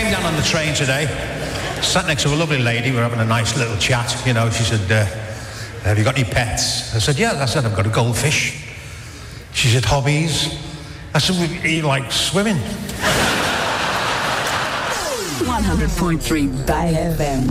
came down on the train today, sat next to a lovely lady, we were having a nice little chat, you know, she said, have you got any pets? I said, yeah, I said, I've got a goldfish. She said, hobbies? I said, well, you like swimming? 100.3 Bay FM.